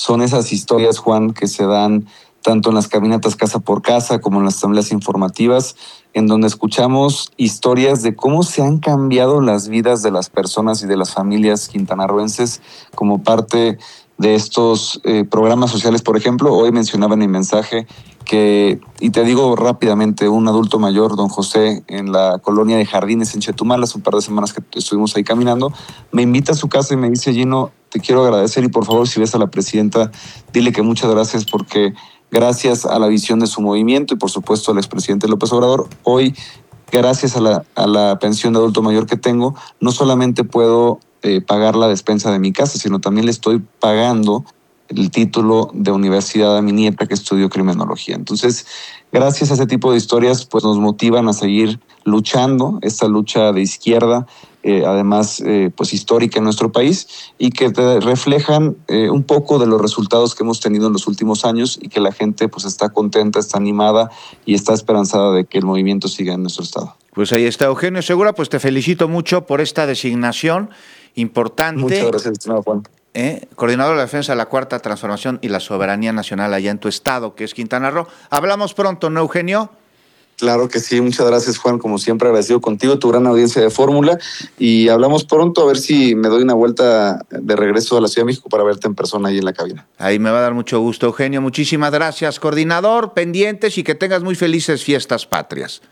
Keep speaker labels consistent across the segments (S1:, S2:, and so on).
S1: son esas historias, Juan, que se dan tanto en las caminatas casa por casa como en las asambleas informativas, en donde escuchamos historias de cómo se han cambiado las vidas de las personas y de las familias quintanarroenses como parte de estos programas sociales. Por ejemplo, hoy mencionaba en mi mensaje que, y te digo rápidamente, un adulto mayor, don José, en la colonia de Jardines en Chetumal, hace un par de semanas que estuvimos ahí caminando, me invita a su casa y me dice: Gino, te quiero agradecer y por favor, si ves a la presidenta, dile que muchas gracias, porque gracias a la visión de su movimiento y por supuesto al expresidente López Obrador, hoy, gracias a la pensión de adulto mayor que tengo, no solamente puedo pagar la despensa de mi casa, sino también le estoy pagando el título de universidad a mi nieta que estudió criminología. Entonces, gracias a ese tipo de historias, pues nos motivan a seguir luchando, esta lucha de izquierda, además pues histórica en nuestro país, y que te reflejan un poco de los resultados que hemos tenido en los últimos años, y que la gente pues está contenta, está animada y está esperanzada de que el movimiento siga en nuestro estado.
S2: Pues ahí está, Eugenio Segura, pues te felicito mucho por esta designación importante.
S1: Muchas gracias, estimado Juan.
S2: Coordinador de la Defensa de la Cuarta Transformación y la Soberanía Nacional allá en tu estado, que es Quintana Roo. Hablamos pronto, ¿no, Eugenio?
S1: Claro que sí, muchas gracias, Juan, como siempre agradecido contigo, tu gran audiencia de Fórmula, y hablamos pronto, a ver si me doy una vuelta de regreso a la Ciudad de México para verte en persona ahí en la cabina.
S2: Ahí me va a dar mucho gusto, Eugenio, muchísimas gracias, coordinador, pendientes y que tengas muy felices fiestas patrias.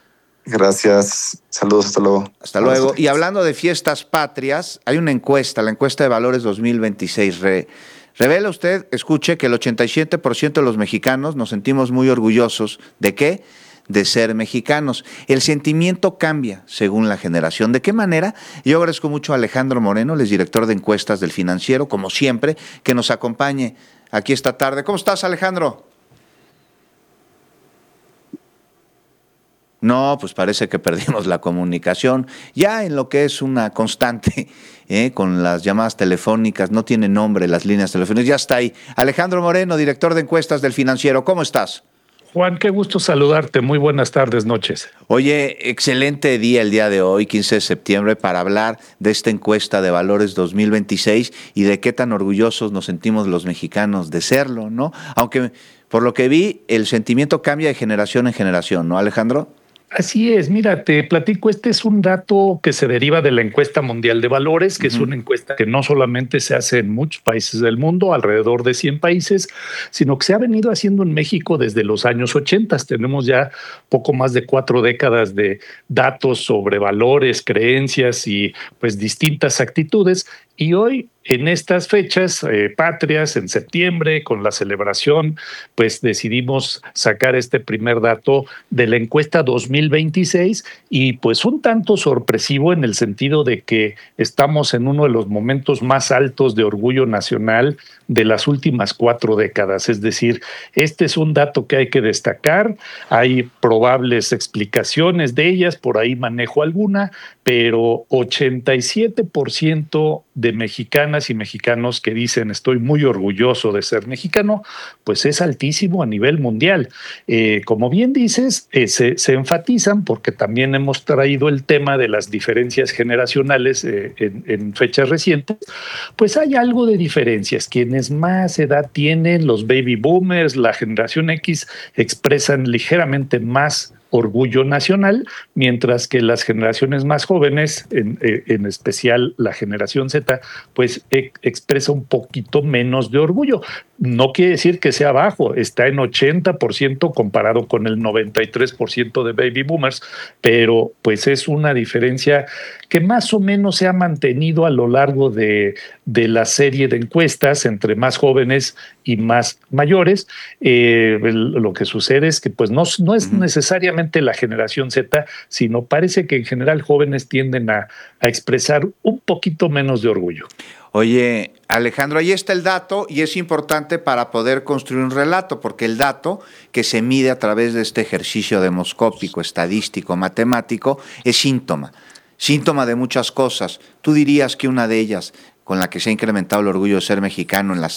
S1: Gracias, saludos, hasta luego.
S2: Hasta luego. Y hablando de fiestas patrias, hay una encuesta, la encuesta de Valores 2026, revela usted, escuche, que el 87% de los mexicanos nos sentimos muy orgullosos. ¿De qué? De ser mexicanos. El sentimiento cambia según la generación. ¿De qué manera? Yo agradezco mucho a Alejandro Moreno, él es director de encuestas del Financiero, como siempre, que nos acompañe aquí esta tarde. ¿Cómo estás, Alejandro? No, pues parece que perdimos la comunicación. Ya en lo que es una constante, con las llamadas telefónicas, no tiene nombre las líneas telefónicas, ya está ahí. Alejandro Moreno, director de encuestas del Financiero, ¿cómo estás?
S3: Juan, qué gusto saludarte. Muy buenas tardes, noches.
S2: Oye, excelente día el día de hoy, 15 de septiembre, para hablar de esta encuesta de Valores 2026 y de qué tan orgullosos nos sentimos los mexicanos de serlo, ¿no? Aunque, por lo que vi, el sentimiento cambia de generación en generación, ¿no, Alejandro?
S3: Así es, mira, te platico, este es un dato que se deriva de la encuesta mundial de valores, que es una encuesta que no solamente se hace en muchos países del mundo, alrededor de 100 países, sino que se ha venido haciendo en México desde los años 80. Tenemos ya poco más de 4 décadas de datos sobre valores, creencias y pues distintas actitudes. Y hoy, en estas fechas patrias, en septiembre, con la celebración, pues decidimos sacar este primer dato de la encuesta 2026 y pues un tanto sorpresivo en el sentido de que estamos en uno de los momentos más altos de orgullo nacional de las últimas 4 décadas. Es decir, este es un dato que hay que destacar, hay probables explicaciones de ellas, por ahí manejo alguna, pero 87% de mexicanas y mexicanos que dicen estoy muy orgulloso de ser mexicano, pues es altísimo a nivel mundial. Como bien dices, se enfatizan porque también hemos traído el tema de las diferencias generacionales en fechas recientes, pues hay algo de diferencias. Quienes más edad tienen, los baby boomers, la generación X, expresan ligeramente más orgullo nacional, mientras que las generaciones más jóvenes, en especial la generación Z, pues expresa un poquito menos de orgullo. No quiere decir que sea bajo, está en 80% comparado con el 93% de baby boomers, pero pues es una diferencia que más o menos se ha mantenido a lo largo de la serie de encuestas entre más jóvenes y más mayores. Lo que sucede es que pues no es necesariamente la generación Z, sino parece que en general jóvenes tienden a expresar un poquito menos de orgullo.
S2: Oye, Alejandro, ahí está el dato y es importante para poder construir un relato, porque el dato que se mide a través de este ejercicio demoscópico, estadístico, matemático, es síntoma de muchas cosas. ¿Tú dirías que una de ellas, con la que se ha incrementado el orgullo de ser mexicano en las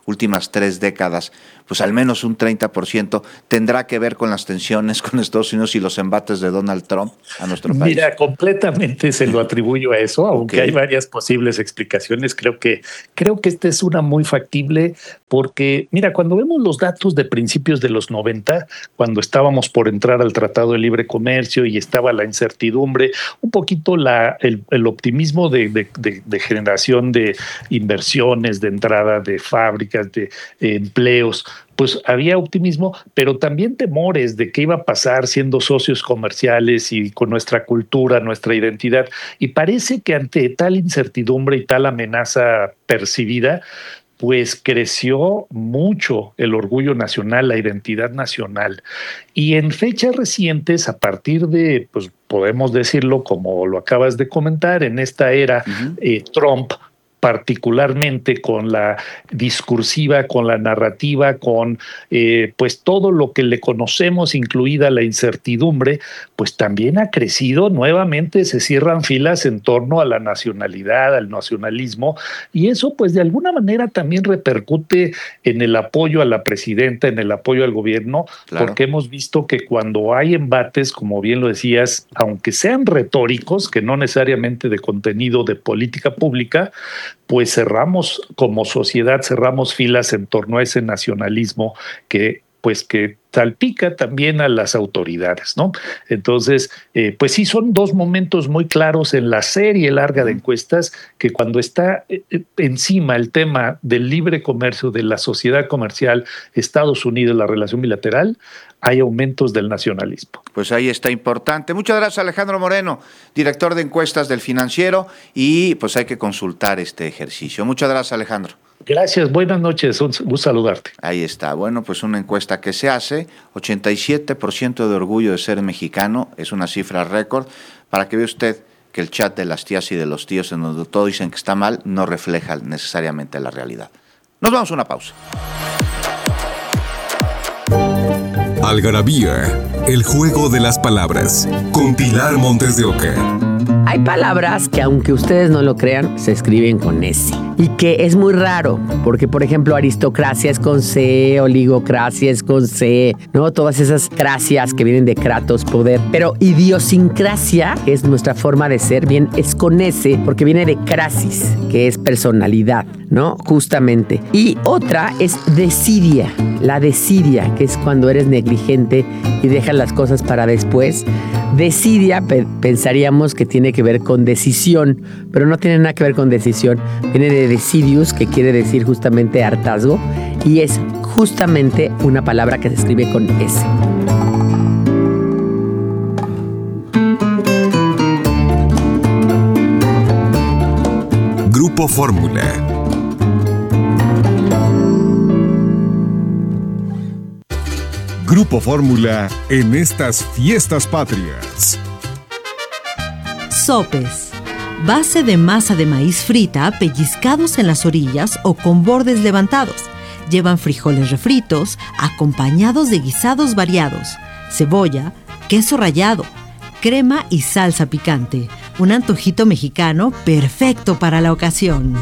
S2: últimas 3 décadas, pues al menos un 30% tendrá que ver con las tensiones con Estados Unidos y los embates de Donald Trump a nuestro país.
S3: Mira, completamente se lo atribuyo a eso, aunque hay varias posibles explicaciones. Creo que esta es una muy factible porque, mira, cuando vemos los datos de principios de los 90, cuando estábamos por entrar al Tratado de Libre Comercio y estaba la incertidumbre, un poquito el optimismo de generación de inversiones, de entrada de fábricas, de empleos, pues había optimismo, pero también temores de qué iba a pasar siendo socios comerciales y con nuestra cultura, nuestra identidad. Y parece que ante tal incertidumbre y tal amenaza percibida, pues creció mucho el orgullo nacional, la identidad nacional. Y en fechas recientes, a partir de, pues podemos decirlo como lo acabas de comentar, en esta era Trump, particularmente con la discursiva, con la narrativa, con pues todo lo que le conocemos, incluida la incertidumbre, pues también ha crecido. Nuevamente se cierran filas en torno a la nacionalidad, al nacionalismo, y eso pues de alguna manera también repercute en el apoyo a la presidenta, en el apoyo al gobierno, claro, porque hemos visto que cuando hay embates, como bien lo decías, aunque sean retóricos, que no necesariamente de contenido de política pública, pues como sociedad cerramos filas en torno a ese nacionalismo que salpica también a las autoridades, ¿no? Entonces, pues sí, son dos momentos muy claros en la serie larga de encuestas que cuando está encima el tema del libre comercio, de la sociedad comercial, Estados Unidos, la relación bilateral, hay aumentos del nacionalismo.
S2: Pues ahí está importante. Muchas gracias, Alejandro Moreno, director de encuestas del Financiero, y pues hay que consultar este ejercicio. Muchas gracias, Alejandro.
S3: Gracias, buenas noches, un gusto saludarte.
S2: Ahí está, bueno, pues una encuesta que se hace, 87% de orgullo de ser mexicano, es una cifra récord, para que vea usted que el chat de las tías y de los tíos en donde todos dicen que está mal, no refleja necesariamente la realidad. Nos vamos a una pausa.
S4: Algarabía, el juego de las palabras, con Pilar Montes de Oca.
S5: Hay palabras que, aunque ustedes no lo crean, se escriben con S. Y que es muy raro, porque, por ejemplo, aristocracia es con C, oligocracia es con C, ¿no? Todas esas cracias que vienen de kratos, poder. Pero idiosincrasia, que es nuestra forma de ser, bien, es con S, porque viene de crasis, que es personalidad, ¿no? Justamente. Y otra es desidia, la desidia, que es cuando eres negligente y dejas las cosas para después. Desidia, pensaríamos que tiene que ver con decisión, pero no tiene nada que ver con decisión. Viene de decidius, que quiere decir justamente hartazgo, y es justamente una palabra que se escribe con S.
S4: Grupo Fórmula. Grupo Fórmula en estas fiestas patrias.
S6: Sopes. Base de masa de maíz frita pellizcados en las orillas o con bordes levantados. Llevan frijoles refritos acompañados de guisados variados, cebolla, queso rallado, crema y salsa picante. Un antojito mexicano perfecto para la ocasión.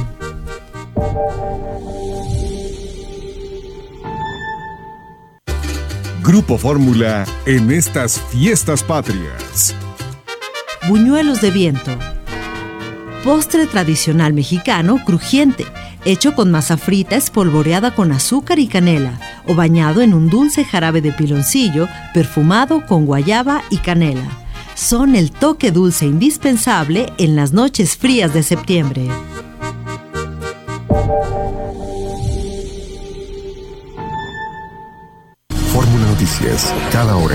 S4: Grupo Fórmula en estas fiestas patrias.
S6: Buñuelos de viento. Postre tradicional mexicano crujiente, hecho con masa frita espolvoreada con azúcar y canela o bañado en un dulce jarabe de piloncillo perfumado con guayaba y canela. Son el toque dulce indispensable en las noches frías de septiembre.
S4: Fórmula Noticias, cada hora.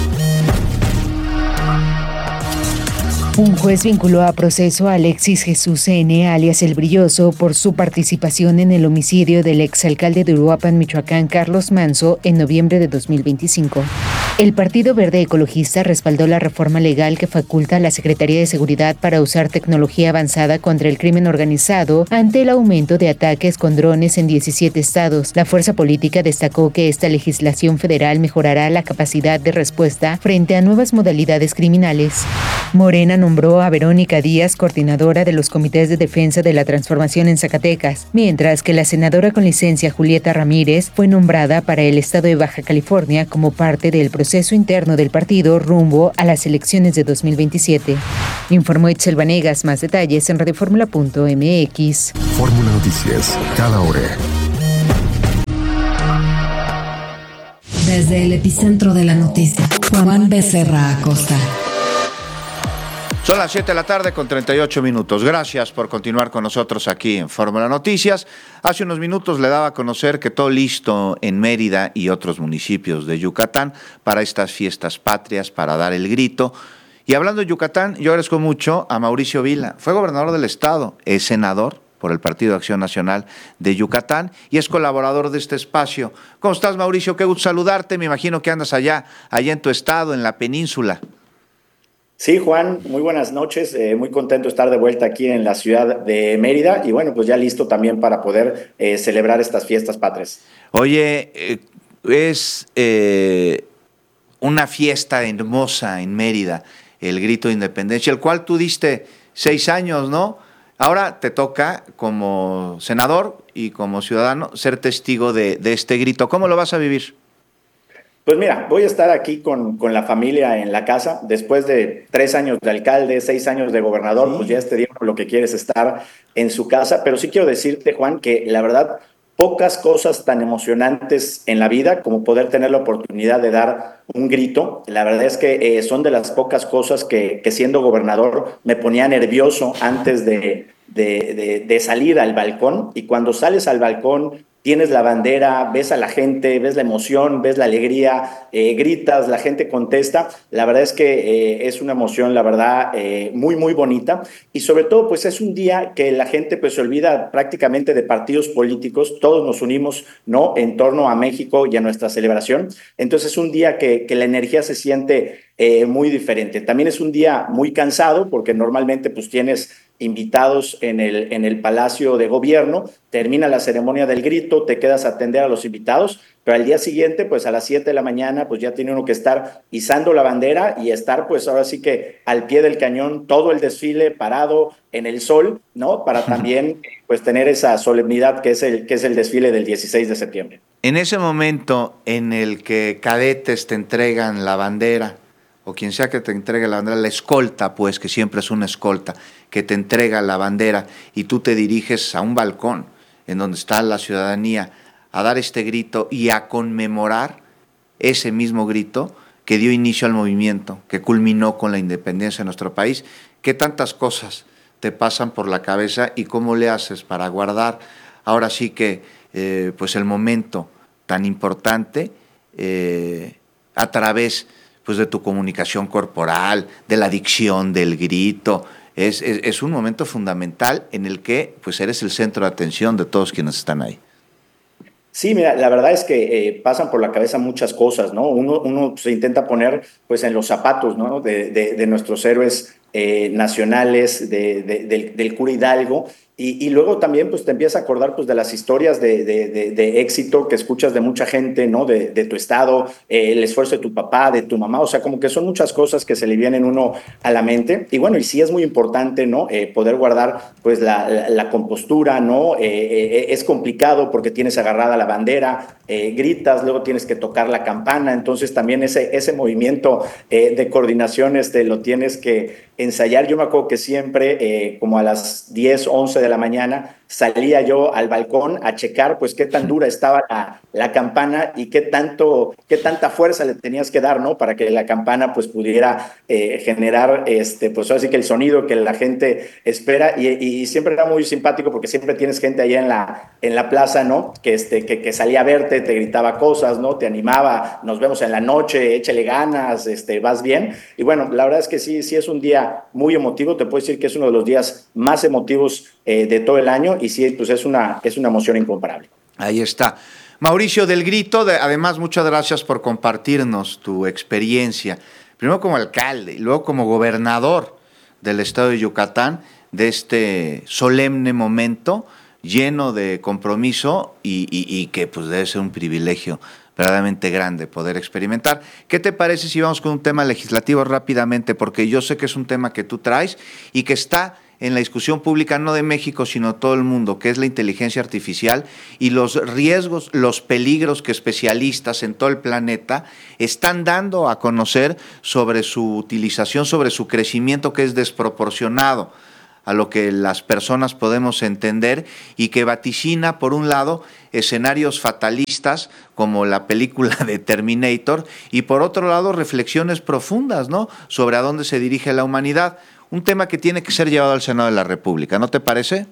S7: Un juez vinculó a proceso a Alexis Jesús N., alias El Brilloso, por su participación en el homicidio del exalcalde de Uruapan, Michoacán, Carlos Manzo, en noviembre de 2025. El Partido Verde Ecologista respaldó la reforma legal que faculta a la Secretaría de Seguridad para usar tecnología avanzada contra el crimen organizado ante el aumento de ataques con drones en 17 estados. La fuerza política destacó que esta legislación federal mejorará la capacidad de respuesta frente a nuevas modalidades criminales. Morena nombró a Verónica Díaz coordinadora de los comités de defensa de la transformación en Zacatecas, mientras que la senadora con licencia Julieta Ramírez fue nombrada para el estado de Baja California como parte del proceso interno del partido rumbo a las elecciones de 2027. Informó Itzel Vanegas. Más detalles en radioformula.mx.
S4: Fórmula Noticias, cada hora.
S8: Desde el epicentro de la noticia, Juan Becerra Acosta.
S2: Son las 7 de la tarde con 38 minutos. Gracias por continuar con nosotros aquí en Fórmula Noticias. Hace unos minutos le daba a conocer que todo listo en Mérida y otros municipios de Yucatán para estas fiestas patrias, para dar el grito. Y hablando de Yucatán, yo agradezco mucho a Mauricio Vila. Fue gobernador del estado, es senador por el Partido de Acción Nacional de Yucatán y es colaborador de este espacio. ¿Cómo estás, Mauricio? Qué gusto saludarte. Me imagino que andas allá en tu estado, en la península.
S9: Sí, Juan, muy buenas noches, muy contento de estar de vuelta aquí en la ciudad de Mérida y bueno, pues ya listo también para poder celebrar estas fiestas patrias.
S2: Oye, es una fiesta hermosa en Mérida, el Grito de Independencia, el cual tú diste 6 años, ¿no? Ahora te toca como senador y como ciudadano ser testigo de este grito. ¿Cómo lo vas a vivir?
S9: Pues mira, voy a estar aquí con la familia en la casa. Después de 3 años de alcalde, 6 años de gobernador, pues ya este día lo que quieres es estar en su casa. Pero sí quiero decirte, Juan, que la verdad, pocas cosas tan emocionantes en la vida como poder tener la oportunidad de dar un grito. La verdad es que son de las pocas cosas que siendo gobernador me ponía nervioso antes de salir al balcón. Y cuando sales al balcón, tienes la bandera, ves a la gente, ves la emoción, ves la alegría, gritas, la gente contesta. La verdad es que es una emoción, la verdad, muy, muy bonita. Y sobre todo, pues es un día que la gente pues se olvida prácticamente de partidos políticos. Todos nos unimos, ¿no?, en torno a México y a nuestra celebración. Entonces es un día que la energía se siente muy diferente. También es un día muy cansado porque normalmente pues tienes invitados en el Palacio de Gobierno, termina la ceremonia del grito, te quedas a atender a los invitados, pero al día siguiente, pues a las 7 de la mañana, pues ya tiene uno que estar izando la bandera y estar pues ahora sí que al pie del cañón, todo el desfile parado en el sol, ¿no? Para también pues tener esa solemnidad que es el desfile del 16 de septiembre.
S2: En ese momento en el que cadetes te entregan la bandera, o quien sea que te entregue la bandera, la escolta, pues, que siempre es una escolta, que te entrega la bandera y tú te diriges a un balcón en donde está la ciudadanía a dar este grito y a conmemorar ese mismo grito que dio inicio al movimiento, que culminó con la independencia de nuestro país. ¿Qué tantas cosas te pasan por la cabeza y cómo le haces para guardar ahora sí que pues el momento tan importante a través pues de tu comunicación corporal, de la dicción, del grito? Es un momento fundamental en el que pues eres el centro de atención de todos quienes están ahí.
S9: Sí, mira, la verdad es que pasan por la cabeza muchas cosas, ¿no? Uno se intenta poner pues en los zapatos, ¿no?, de nuestros héroes nacionales, del cura Hidalgo, y luego también pues te empiezas a acordar pues de las historias de éxito que escuchas de mucha gente, ¿no?, de tu estado, el esfuerzo de tu papá, de tu mamá, o sea, como que son muchas cosas que se le vienen uno a la mente, y bueno, y sí es muy importante, ¿no?, poder guardar pues la compostura, ¿no? Es complicado porque tienes agarrada la bandera, gritas, luego tienes que tocar la campana, entonces también ese movimiento de coordinación lo tienes que ensayar. Yo me acuerdo que siempre como a las 10, 11 de la mañana salía yo al balcón a checar pues qué tan dura estaba la campana y qué tanta fuerza le tenías que dar, ¿no?, para que la campana pues pudiera generar pues así que el sonido que la gente espera, y siempre era muy simpático porque siempre tienes gente allá en la plaza, ¿no?, que salía a verte, te gritaba cosas, ¿no?, te animaba, nos vemos en la noche, échale ganas, vas bien. Y bueno, la verdad es que sí es un día muy emotivo, te puedo decir que es uno de los días más emotivos de todo el año, y sí, pues es una emoción incomparable.
S2: Ahí está. Mauricio del Grito, además, muchas gracias por compartirnos tu experiencia, primero como alcalde y luego como gobernador del estado de Yucatán, de este solemne momento lleno de compromiso y que pues debe ser un privilegio verdaderamente grande poder experimentar. ¿Qué te parece si vamos con un tema legislativo rápidamente? Porque yo sé que es un tema que tú traes y que está en la discusión pública no de México, sino todo el mundo, que es la inteligencia artificial y los riesgos, los peligros que especialistas en todo el planeta están dando a conocer sobre su utilización, sobre su crecimiento, que es desproporcionado a lo que las personas podemos entender y que vaticina, por un lado, escenarios fatalistas como la película de Terminator y por otro lado, reflexiones profundas, ¿no?, sobre a dónde se dirige la humanidad. Un tema que tiene que ser llevado al Senado de la República, ¿no te parece?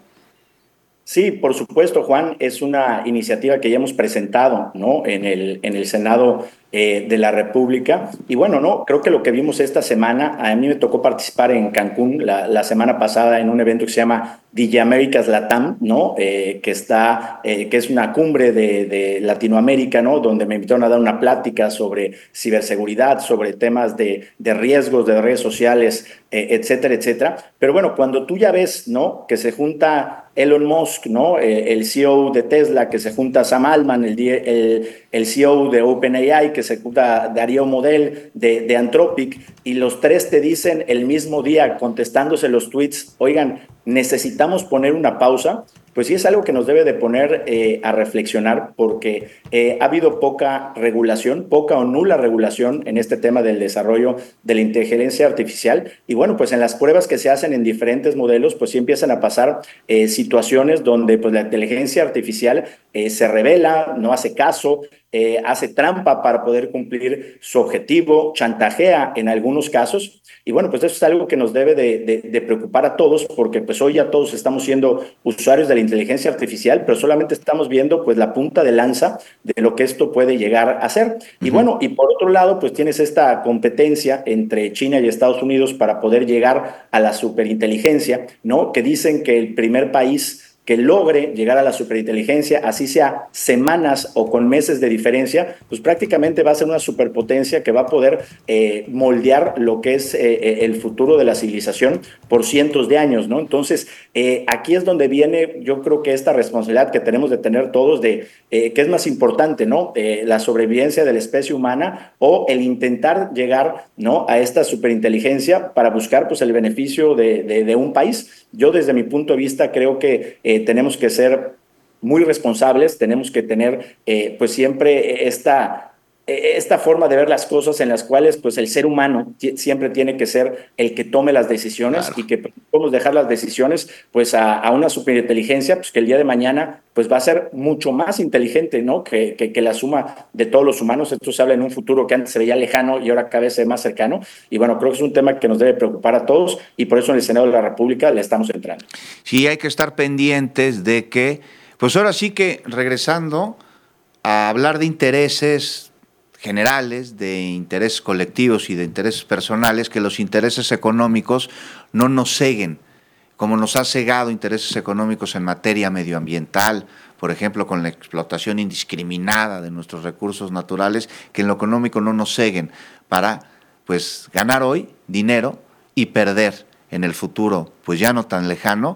S9: Sí, por supuesto, Juan, es una iniciativa que ya hemos presentado, ¿no?, en el Senado de la República. Y bueno, no, creo que lo que vimos esta semana, a mí me tocó participar en Cancún la semana pasada en un evento que se llama DJ Americas Latam, ¿no? Que es una cumbre de Latinoamérica, ¿no?, donde me invitaron a dar una plática sobre ciberseguridad, sobre temas de riesgos de redes sociales, etcétera, etcétera. Pero bueno, cuando tú ya ves, ¿no?, que se junta Elon Musk, ¿no?, el CEO de Tesla, que se junta Sam Altman, el CEO de OpenAI, que se junta Darío Model de Anthropic, y los tres te dicen el mismo día, contestándose los tweets, oigan, necesitamos poner una pausa, pues sí es algo que nos debe de poner a reflexionar, porque ha habido poca regulación, poca o nula regulación en este tema del desarrollo de la inteligencia artificial. Y bueno, pues en las pruebas que se hacen en diferentes modelos, pues sí empiezan a pasar situaciones donde pues la inteligencia artificial se revela, no hace caso, hace trampa para poder cumplir su objetivo, chantajea en algunos casos. Y bueno, pues eso es algo que nos debe de preocupar a todos, porque pues hoy ya todos estamos siendo usuarios de la inteligencia artificial, pero solamente estamos viendo pues la punta de lanza de lo que esto puede llegar a ser. Y bueno, y por otro lado, pues tienes esta competencia entre China y Estados Unidos para poder llegar a la superinteligencia, ¿no?, que dicen que el primer país que logre llegar a la superinteligencia, así sea semanas o con meses de diferencia, pues prácticamente va a ser una superpotencia que va a poder moldear lo que es el futuro de la civilización por cientos de años, ¿no? Entonces, aquí es donde viene, yo creo que esta responsabilidad que tenemos de tener todos de qué es más importante, ¿no? La sobrevivencia de la especie humana o el intentar llegar, ¿no?, a esta superinteligencia para buscar pues el beneficio de un país. Yo desde mi punto de vista creo que tenemos que ser muy responsables, tenemos que tener pues siempre esta forma de ver las cosas en las cuales pues el ser humano siempre tiene que ser el que tome las decisiones, claro, y que podemos dejar las decisiones pues a una superinteligencia pues que el día de mañana pues va a ser mucho más inteligente, ¿no?, que la suma de todos los humanos. Esto se habla en un futuro que antes se veía lejano y ahora cada vez es más cercano. Y bueno, creo que es un tema que nos debe preocupar a todos y por eso en el Senado de la República le estamos entrando.
S2: Sí, hay que estar pendientes de que, pues ahora sí que regresando a hablar de intereses generales, de intereses colectivos y de intereses personales, que los intereses económicos no nos ceguen, como nos ha cegado intereses económicos en materia medioambiental, por ejemplo, con la explotación indiscriminada de nuestros recursos naturales, que en lo económico no nos ceguen para pues ganar hoy dinero y perder en el futuro, pues ya no tan lejano,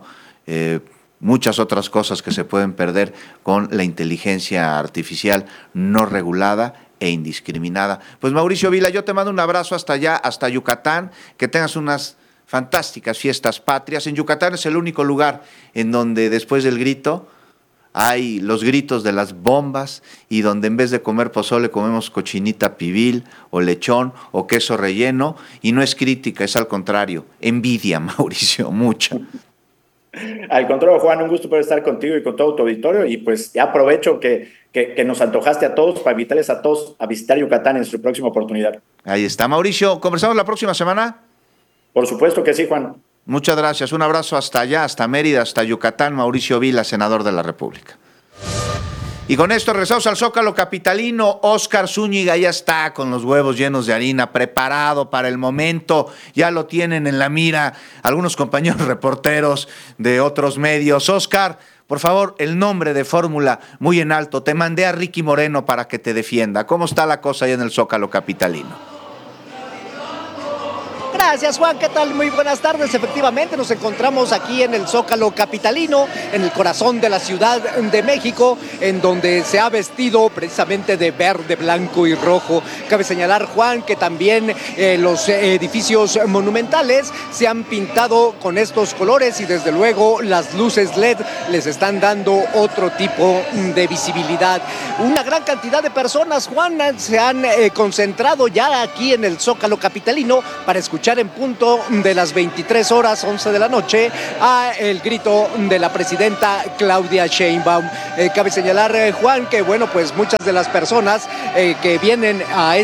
S2: muchas otras cosas que se pueden perder con la inteligencia artificial no regulada e indiscriminada. Pues Mauricio Vila, yo te mando un abrazo hasta allá, hasta Yucatán, que tengas unas fantásticas fiestas patrias. En Yucatán es el único lugar en donde después del grito hay los gritos de las bombas y donde en vez de comer pozole comemos cochinita pibil o lechón o queso relleno, y no es crítica, es al contrario, envidia, Mauricio, mucha.
S9: Al contrario, Juan, un gusto poder estar contigo y con todo tu auditorio, y pues ya aprovecho que nos antojaste a todos para invitarles a todos a visitar Yucatán en su próxima oportunidad.
S2: Ahí está, Mauricio. ¿Conversamos la próxima semana?
S9: Por supuesto que sí, Juan.
S2: Muchas gracias. Un abrazo hasta allá, hasta Mérida, hasta Yucatán. Mauricio Vila, senador de la República. Y con esto regresamos al Zócalo capitalino. Óscar Zúñiga ya está con los huevos llenos de harina, preparado para el momento. Ya lo tienen en la mira algunos compañeros reporteros de otros medios. Óscar, Por favor, el nombre de Fórmula muy en alto. Te mandé a Ricky Moreno para que te defienda. ¿Cómo está la cosa ahí en el Zócalo capitalino?
S10: Gracias, Juan. ¿Qué tal? Muy buenas tardes. Efectivamente, nos encontramos aquí en el Zócalo capitalino, en el corazón de la Ciudad de México, en donde se ha vestido precisamente de verde, blanco y rojo. Cabe señalar, Juan, que también los edificios monumentales se han pintado con estos colores y desde luego las luces LED les están dando otro tipo de visibilidad. Una gran cantidad de personas, Juan, se han concentrado ya aquí en el Zócalo capitalino para escuchar en punto de las 23 horas, 11 de la noche, a el grito de la presidenta Claudia Sheinbaum. Cabe señalar, Juan, que bueno, pues muchas de las personas que vienen a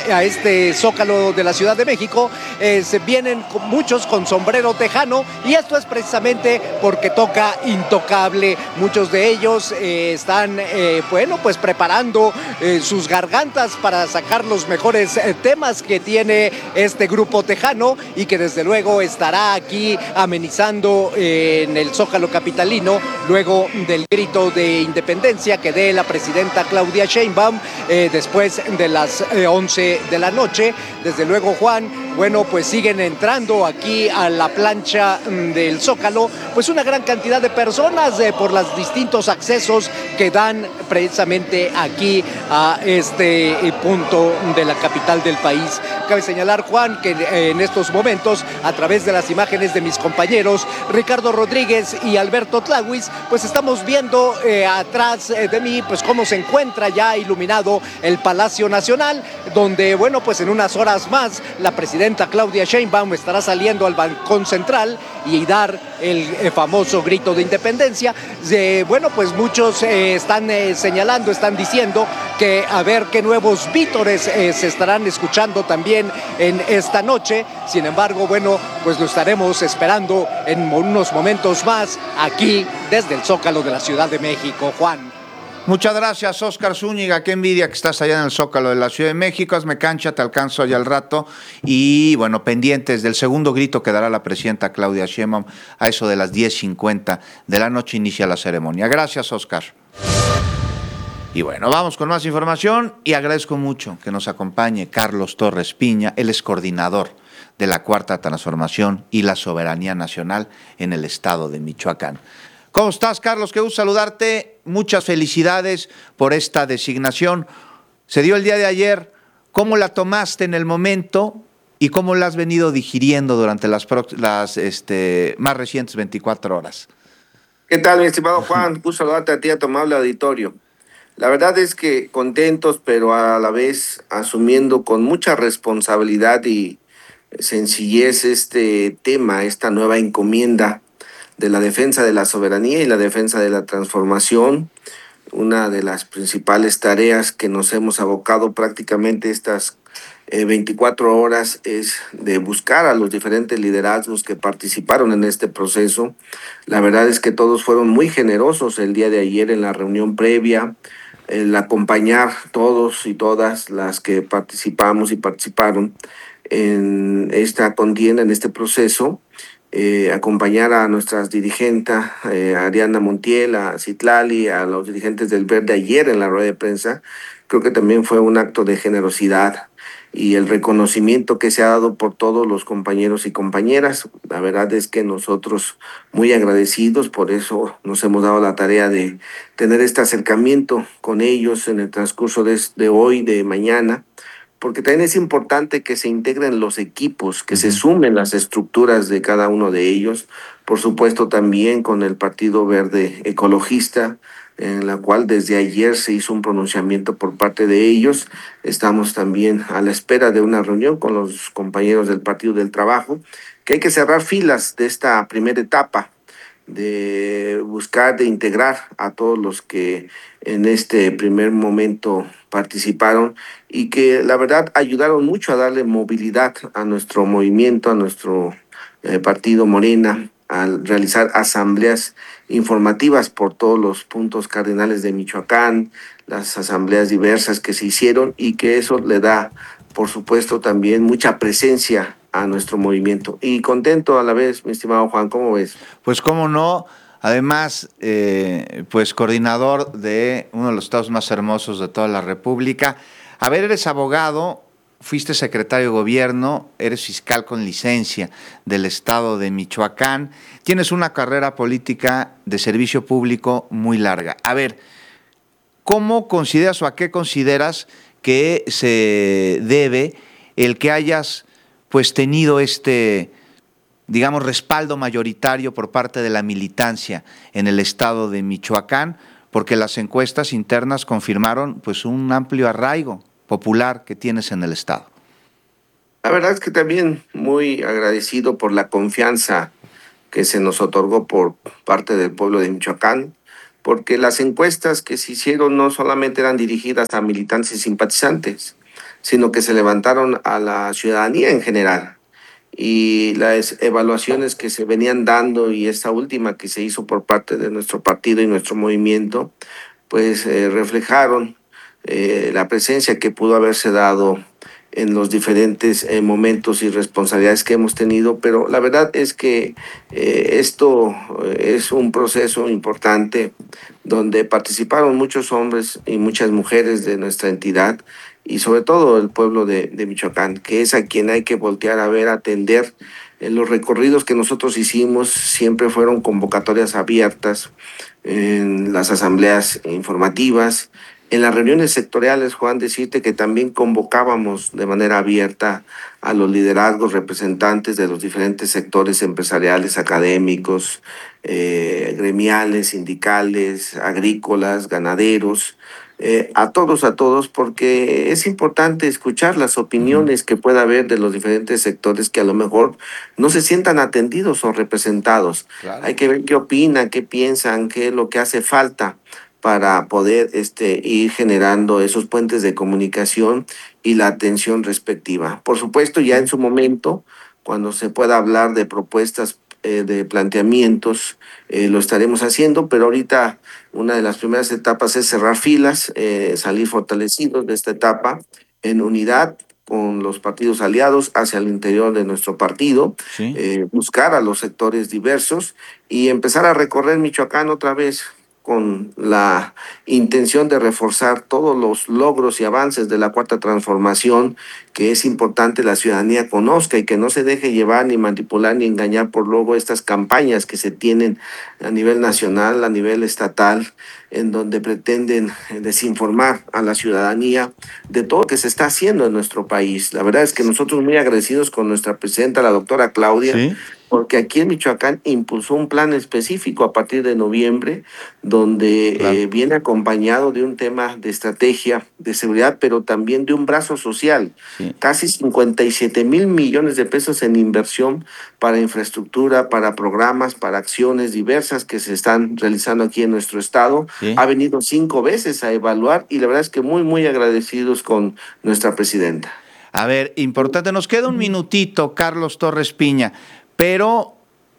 S10: este Zócalo de la Ciudad de México, se vienen muchos con sombrero tejano, y esto es precisamente porque toca Intocable. Muchos de ellos están, bueno, pues preparando sus gargantas para sacar los mejores temas que tiene este grupo tejano, y que desde luego estará aquí amenizando en el Zócalo capitalino luego del grito de independencia que dé la presidenta Claudia Sheinbaum después de las 11 de la noche. Desde luego, Juan, bueno, pues siguen entrando aquí a la plancha del Zócalo, pues una gran cantidad de personas por los distintos accesos que dan precisamente aquí a este punto de la capital del país. Cabe señalar, Juan, que en estos momentos, a través de las imágenes de mis compañeros Ricardo Rodríguez y Alberto Tlahuis, pues estamos viendo atrás de mí, pues cómo se encuentra ya iluminado el Palacio Nacional, donde, bueno, pues en unas horas más la presidenta Claudia Sheinbaum estará saliendo al balcón central y dar el famoso grito de independencia. Bueno, pues muchos están señalando, están diciendo que a ver qué nuevos vítores se estarán escuchando también en esta noche. Sin embargo, bueno, pues lo estaremos esperando en unos momentos más aquí desde el Zócalo de la Ciudad de México, Juan.
S2: Muchas gracias, Óscar Zúñiga. Qué envidia que estás allá en el Zócalo de la Ciudad de México. Hazme cancha, te alcanzo allá al rato. Y bueno, pendientes del segundo grito que dará la presidenta Claudia Sheinbaum a eso de las 10:50 de la noche inicia la ceremonia. Gracias, Óscar. Y bueno, vamos con más información y agradezco mucho que nos acompañe Carlos Torres Piña. Él es coordinador de la Cuarta Transformación y la Soberanía Nacional en el estado de Michoacán. ¿Cómo estás, Carlos? Qué gusto saludarte. Muchas felicidades por esta designación. Se dio el día de ayer. ¿Cómo la tomaste en el momento y cómo la has venido digiriendo durante las más recientes 24 horas?
S11: ¿Qué tal, mi estimado Juan? Gusto saludarte a ti, a tu amable auditorio. La verdad es que contentos, pero a la vez asumiendo con mucha responsabilidad y sencillez este tema, esta nueva encomienda de la defensa de la soberanía y la defensa de la transformación. Una de las principales tareas que nos hemos abocado prácticamente estas 24 horas es de buscar a los diferentes liderazgos que participaron en este proceso. La verdad es que todos fueron muy generosos el día de ayer en la reunión previa, el acompañar todos y todas las que participamos y participaron en esta contienda, en este proceso. Acompañar a nuestras dirigentes, Ariana Montiel, a Citlali, a los dirigentes del Verde ayer en la rueda de prensa, creo que también fue un acto de generosidad y el reconocimiento que se ha dado por todos los compañeros y compañeras. La verdad es que nosotros muy agradecidos, por eso nos hemos dado la tarea de tener este acercamiento con ellos en el transcurso de hoy, de mañana, porque también es importante que se integren los equipos, que se sumen las estructuras de cada uno de ellos, por supuesto también con el Partido Verde Ecologista, en la cual desde ayer se hizo un pronunciamiento por parte de ellos. Estamos también a la espera de una reunión con los compañeros del Partido del Trabajo, que hay que cerrar filas de esta primera etapa, de buscar, de integrar a todos los que en este primer momento participaron y que la verdad ayudaron mucho a darle movilidad a nuestro movimiento, a nuestro partido Morena, al realizar asambleas informativas por todos los puntos cardinales de Michoacán, las asambleas diversas que se hicieron y que eso le da, por supuesto, también mucha presencia a nuestro movimiento. Y contento a la vez, mi estimado Juan, ¿cómo ves?
S2: Pues cómo no, además, pues coordinador de uno de los estados más hermosos de toda la República. A ver, eres abogado, fuiste secretario de gobierno, eres fiscal con licencia del estado de Michoacán, tienes una carrera política de servicio público muy larga. A ver, ¿cómo consideras o a qué consideras que se debe el que hayas pues tenido digamos, respaldo mayoritario por parte de la militancia en el estado de Michoacán? Porque las encuestas internas confirmaron pues un amplio arraigo popular que tienes en el estado.
S11: La verdad es que también muy agradecido por la confianza que se nos otorgó por parte del pueblo de Michoacán, porque las encuestas que se hicieron no solamente eran dirigidas a militantes y simpatizantes, sino que se levantaron a la ciudadanía en general. Y las evaluaciones que se venían dando y esta última que se hizo por parte de nuestro partido y nuestro movimiento, pues reflejaron la presencia que pudo haberse dado en los diferentes momentos y responsabilidades que hemos tenido, pero la verdad es que esto es un proceso importante donde participaron muchos hombres y muchas mujeres de nuestra entidad y sobre todo el pueblo de Michoacán, que es a quien hay que voltear a ver, atender. Los recorridos que nosotros hicimos siempre fueron convocatorias abiertas en las asambleas informativas. En las reuniones sectoriales, Juan, decirte que también convocábamos de manera abierta a los liderazgos representantes de los diferentes sectores empresariales, académicos, gremiales, sindicales, agrícolas, ganaderos, a todos, porque es importante escuchar las opiniones que pueda haber de los diferentes sectores que a lo mejor no se sientan atendidos o representados. Claro. Hay que ver qué opinan, qué piensan, qué es lo que hace falta para poder ir generando esos puentes de comunicación y la atención respectiva. Por supuesto, ya en su momento, cuando se pueda hablar de propuestas, de planteamientos, lo estaremos haciendo, pero ahorita una de las primeras etapas es cerrar filas, salir fortalecidos de esta etapa en unidad con los partidos aliados hacia el interior de nuestro partido, ¿sí? Buscar a los sectores diversos y empezar a recorrer Michoacán otra vez, con la intención de reforzar todos los logros y avances de la Cuarta Transformación, que es importante la ciudadanía conozca y que no se deje llevar, ni manipular, ni engañar por luego estas campañas que se tienen a nivel nacional, a nivel estatal, en donde pretenden desinformar a la ciudadanía de todo lo que se está haciendo en nuestro país. La verdad es que nosotros muy agradecidos con nuestra presidenta, la doctora Claudia, ¿sí? Porque aquí en Michoacán impulsó un plan específico a partir de noviembre, donde claro, viene acompañado de un tema de estrategia de seguridad, pero también de un brazo social. Sí. Casi 57 mil millones de pesos en inversión para infraestructura, para programas, para acciones diversas que se están realizando aquí en nuestro estado. Sí. Ha venido 5 veces a evaluar y la verdad es que muy agradecidos con nuestra presidenta.
S2: A ver, importante, nos queda un minutito, Carlos Torres Piña. Pero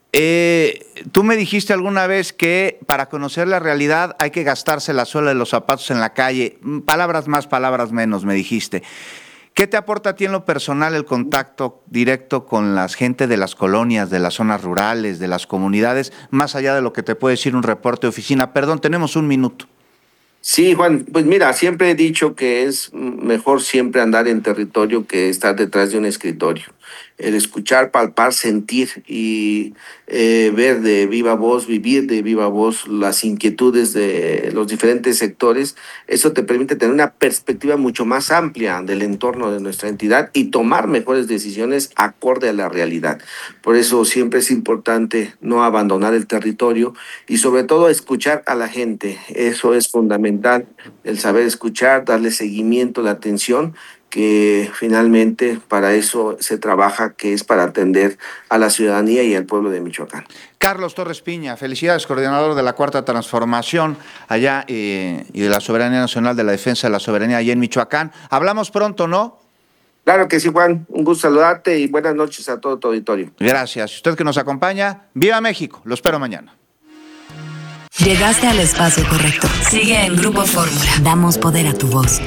S2: tú me dijiste alguna vez que para conocer la realidad hay que gastarse la suela de los zapatos en la calle. Palabras más, palabras menos, me dijiste. ¿Qué te aporta a ti en lo personal el contacto directo con la gente de las colonias, de las zonas rurales, de las comunidades, más allá de lo que te puede decir un reporte de oficina? Perdón, tenemos un minuto.
S11: Sí, Juan, pues mira, siempre he dicho que es mejor siempre andar en territorio que estar detrás de un escritorio. El escuchar, palpar, sentir y ver de viva voz, vivir de viva voz las inquietudes de los diferentes sectores, eso te permite tener una perspectiva mucho más amplia del entorno de nuestra entidad y tomar mejores decisiones acorde a la realidad. Por eso siempre es importante no abandonar el territorio y sobre todo escuchar a la gente. Eso es fundamental, el saber escuchar, darle seguimiento, la atención, que finalmente para eso se trabaja, que es para atender a la ciudadanía y al pueblo de Michoacán.
S2: Carlos Torres Piña, felicidades, coordinador de la Cuarta Transformación allá y de la Soberanía Nacional, de la Defensa de la Soberanía allá en Michoacán. Hablamos pronto, ¿no?
S11: Claro que sí, Juan. Un gusto saludarte y buenas noches a todo tu auditorio.
S2: Gracias. Usted que nos acompaña, ¡viva México! Lo espero mañana.
S8: Llegaste al espacio correcto. Sigue en Grupo Fórmula. Damos poder a tu voz.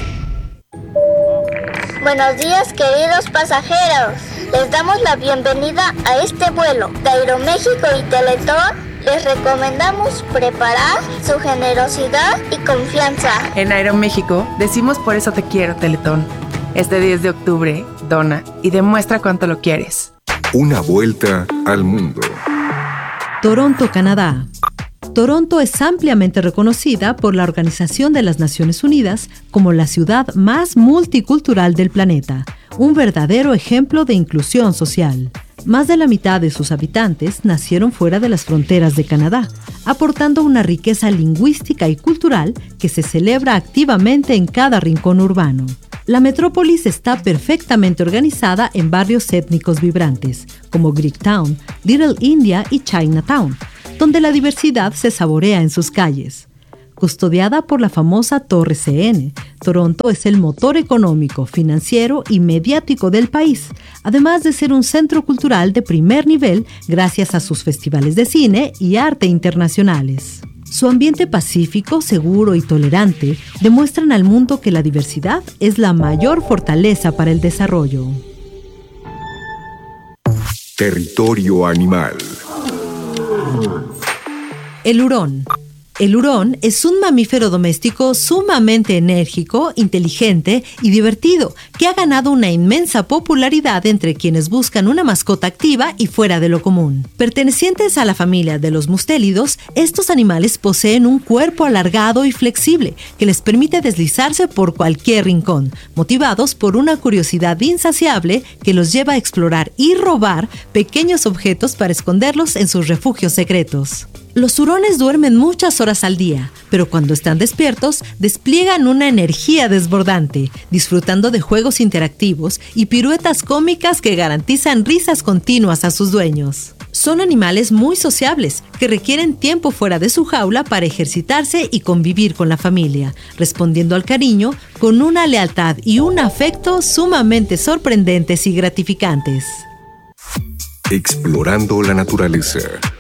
S12: Buenos días, queridos pasajeros. Les damos la bienvenida a este vuelo de Aeroméxico y Teletón Les recomendamos preparar su generosidad y confianza.
S13: En Aeroméxico decimos por eso te quiero, Teletón. Este 10 de octubre, dona y demuestra cuánto lo quieres.
S4: Una vuelta al mundo.
S6: Toronto, Canadá. Toronto es ampliamente reconocida por la Organización de las Naciones Unidas como la ciudad más multicultural del planeta, un verdadero ejemplo de inclusión social. Más de la mitad de sus habitantes nacieron fuera de las fronteras de Canadá, aportando una riqueza lingüística y cultural que se celebra activamente en cada rincón urbano. La metrópolis está perfectamente organizada en barrios étnicos vibrantes, como Greektown, Little India y Chinatown, donde la diversidad se saborea en sus calles. Custodiada por la famosa Torre CN, Toronto es el motor económico, financiero y mediático del país, además de ser un centro cultural de primer nivel gracias a sus festivales de cine y arte internacionales. Su ambiente pacífico, seguro y tolerante demuestran al mundo que la diversidad es la mayor fortaleza para el desarrollo.
S4: Territorio animal.
S6: El hurón. El hurón es un mamífero doméstico sumamente enérgico, inteligente y divertido, que ha ganado una inmensa popularidad entre quienes buscan una mascota activa y fuera de lo común. Pertenecientes a la familia de los mustélidos, estos animales poseen un cuerpo alargado y flexible que les permite deslizarse por cualquier rincón, motivados por una curiosidad insaciable que los lleva a explorar y robar pequeños objetos para esconderlos en sus refugios secretos. Los hurones duermen muchas horas al día, pero cuando están despiertos, despliegan una energía desbordante, disfrutando de juegos interactivos y piruetas cómicas que garantizan risas continuas a sus dueños. Son animales muy sociables, que requieren tiempo fuera de su jaula para ejercitarse y convivir con la familia, respondiendo al cariño con una lealtad y un afecto sumamente sorprendentes y gratificantes.
S4: Explorando la naturaleza.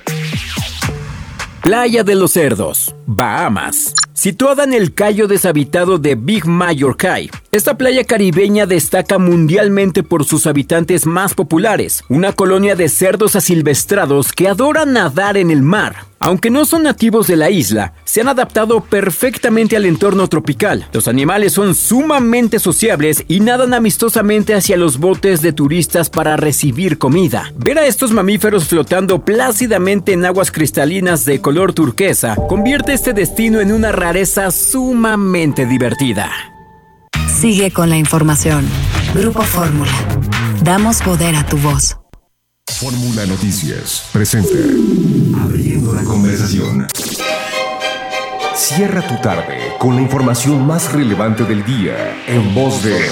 S14: Playa de los Cerdos, Bahamas. Situada en el cayo deshabitado de Big Major Cay, esta playa caribeña destaca mundialmente por sus habitantes más populares, una colonia de cerdos asilvestrados que adoran nadar en el mar. Aunque no son nativos de la isla, se han adaptado perfectamente al entorno tropical. Los animales son sumamente sociables y nadan amistosamente hacia los botes de turistas para recibir comida. Ver a estos mamíferos flotando plácidamente en aguas cristalinas de color turquesa convierte este destino en una rareza sumamente divertida.
S8: Sigue con la información. Grupo Fórmula. Damos poder a tu voz.
S4: Fórmula Noticias presenta Abriendo la conversación. Cierra tu tarde con la información más relevante del día en voz de...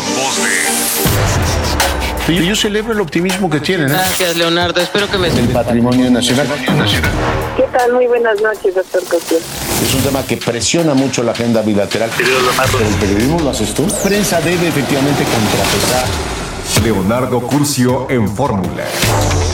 S15: Yo celebro el optimismo que tienen.
S16: Gracias, Leonardo. Espero que me...
S15: El patrimonio nacional.
S17: ¿Qué tal? Muy buenas noches, doctor Cosío.
S15: Es un tema que presiona mucho la agenda bilateral. Pero el periodismo lo haces tú. La prensa debe efectivamente contrapesar.
S4: Leonardo Curcio en Fórmula.